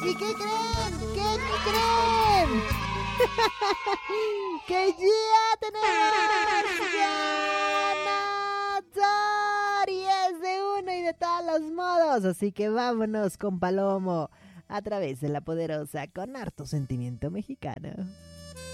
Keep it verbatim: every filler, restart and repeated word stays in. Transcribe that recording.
¿Y qué creen? ¿Qué creen? ¡Que ya tenemos ganador! Y es de uno y de todos los modos. Así que vámonos con Palomo a través de La Poderosa con harto sentimiento mexicano.